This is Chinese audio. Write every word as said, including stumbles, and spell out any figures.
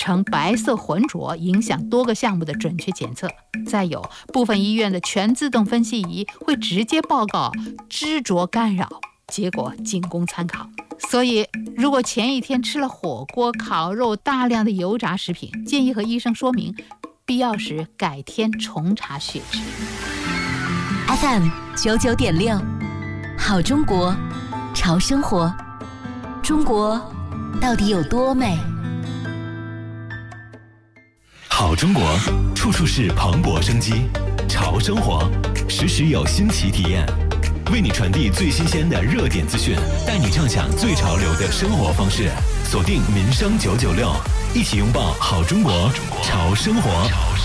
呈白色浑浊，影响多个项目的准确检测。再有部分医院的全自动分析仪会直接报告脂浊干扰，结果仅供参考。所以如果前一天吃了火锅、烤肉、大量的油炸食品，建议和医生说明，必要时改天重查血脂。 F M 九九点六，好中国，潮生活。中国到底有多美？ 好中国，处处是蓬勃生机；潮生活，时时有新奇体验。为你传递最新鲜的热点资讯，带你畅享最潮流的生活方式。锁定民生九九六，一起拥抱好中国，潮生活。